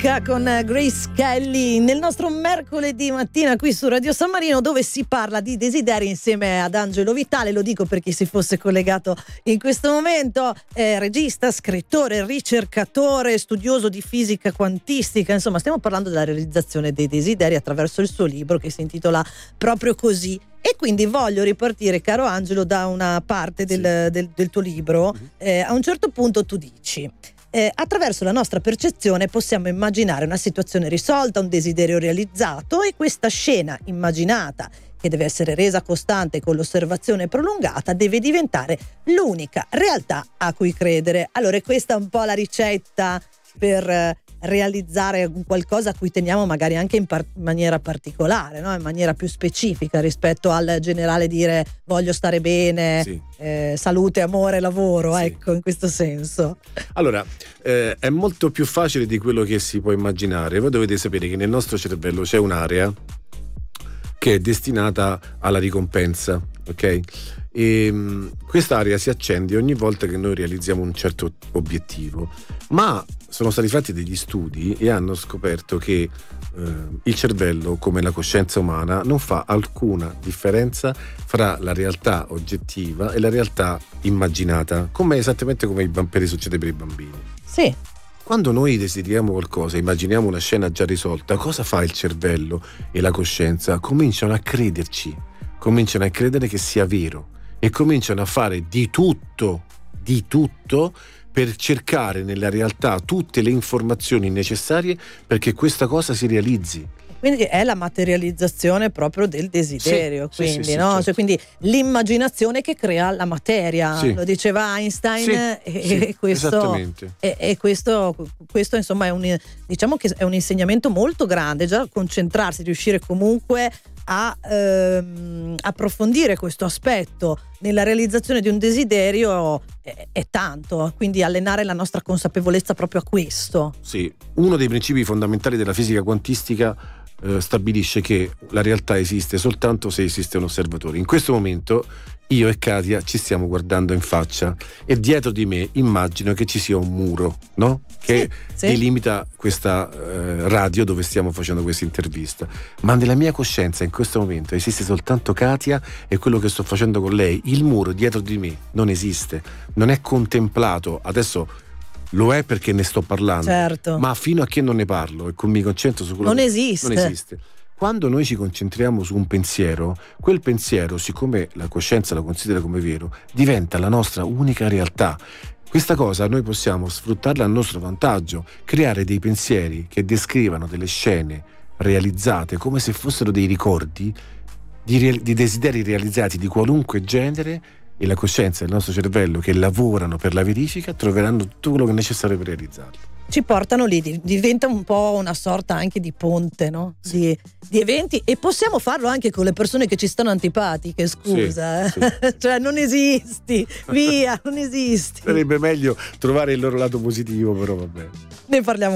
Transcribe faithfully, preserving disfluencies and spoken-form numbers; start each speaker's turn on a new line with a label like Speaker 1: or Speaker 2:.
Speaker 1: Monica con Grace Kelly nel nostro mercoledì mattina qui su Radio San Marino, dove si parla di desideri insieme ad Angelo Vitale. Lo dico per chi si fosse collegato in questo momento: è regista, scrittore, ricercatore, studioso di fisica quantistica. Insomma, stiamo parlando della realizzazione dei desideri attraverso il suo libro che si intitola proprio così. E quindi voglio ripartire, caro Angelo, da una parte del,
Speaker 2: sì.
Speaker 1: del, del tuo libro. Eh, a un certo punto tu dici: Eh, attraverso la nostra percezione possiamo immaginare una situazione risolta, un desiderio realizzato, e questa scena immaginata, che deve essere resa costante con l'osservazione prolungata, deve diventare l'unica realtà a cui credere. Allora, è questa un po' la ricetta per eh, realizzare qualcosa a cui teniamo magari anche in, par- in maniera particolare, no? In maniera più specifica rispetto al generale dire voglio stare bene,
Speaker 2: sì.
Speaker 1: eh, salute, amore, lavoro,
Speaker 2: sì.
Speaker 1: ecco, in questo senso.
Speaker 2: Allora, eh, è molto più facile di quello che si può immaginare. Voi dovete sapere che nel nostro cervello c'è un'area che è destinata alla ricompensa, ok? E mh, quest'area si accende ogni volta che noi realizziamo un certo obiettivo, ma sono stati fatti degli studi e hanno scoperto che eh, il cervello, come la coscienza umana, non fa alcuna differenza fra la realtà oggettiva e la realtà immaginata, come esattamente come i bambini, succede per i bambini.
Speaker 1: Sì.
Speaker 2: Quando noi desideriamo qualcosa, immaginiamo una scena già risolta, cosa fa il cervello e la coscienza? Cominciano a crederci, cominciano a credere che sia vero e cominciano a fare di tutto, di tutto per cercare nella realtà tutte le informazioni necessarie perché questa cosa si realizzi.
Speaker 1: Quindi è la materializzazione proprio del desiderio,
Speaker 2: sì,
Speaker 1: quindi,
Speaker 2: sì, sì,
Speaker 1: no?
Speaker 2: certo.
Speaker 1: Cioè, quindi l'immaginazione che crea la materia,
Speaker 2: sì.
Speaker 1: lo diceva Einstein,
Speaker 2: sì,
Speaker 1: e,
Speaker 2: sì,
Speaker 1: e questo,
Speaker 2: esattamente.
Speaker 1: E, e questo, questo insomma è un, diciamo che è un insegnamento molto grande, già concentrarsi, riuscire comunque a ehm, approfondire questo aspetto nella realizzazione di un desiderio è, è tanto, quindi allenare la nostra consapevolezza proprio a questo.
Speaker 2: Sì, uno dei principi fondamentali della fisica quantistica eh, stabilisce che la realtà esiste soltanto se esiste un osservatore. In questo momento io e Katia ci stiamo guardando in faccia e dietro di me immagino che ci sia un muro, no? Che
Speaker 1: sì,
Speaker 2: delimita questa eh, radio dove stiamo facendo questa intervista. Ma nella mia coscienza in questo momento esiste soltanto Katia e quello che sto facendo con lei. Il muro dietro di me non esiste, non è contemplato. Adesso lo è perché ne sto parlando,
Speaker 1: certo.
Speaker 2: Ma fino a che non ne parlo e mi concentro su quello
Speaker 1: non
Speaker 2: che
Speaker 1: esiste.
Speaker 2: non esiste. Quando noi ci concentriamo su un pensiero, quel pensiero, siccome la coscienza lo considera come vero, diventa la nostra unica realtà. Questa cosa noi possiamo sfruttarla a nostro vantaggio, creare dei pensieri che descrivano delle scene realizzate come se fossero dei ricordi di, re- di desideri realizzati di qualunque genere, e la coscienza e il nostro cervello che lavorano per la verifica troveranno tutto quello che è necessario per realizzarlo.
Speaker 1: Ci portano lì, diventa un po' una sorta anche di ponte, no?
Speaker 2: Sì.
Speaker 1: Di, di eventi, e possiamo farlo anche con le persone che ci stanno antipatiche, scusa,
Speaker 2: sì,
Speaker 1: eh?
Speaker 2: sì.
Speaker 1: Cioè non esisti, via, non esisti.
Speaker 2: Sarebbe meglio trovare il loro lato positivo, però va bene.
Speaker 1: Ne parliamo